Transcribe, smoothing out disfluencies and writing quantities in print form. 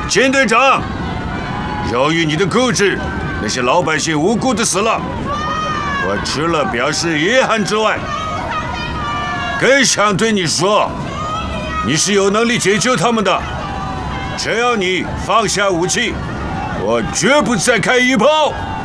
金队长，由于你的固执，那些老百姓无辜的死了，我除了表示遗憾之外，更想对你说，你是有能力解救他们的。只要你放下武器，我绝不再开一炮。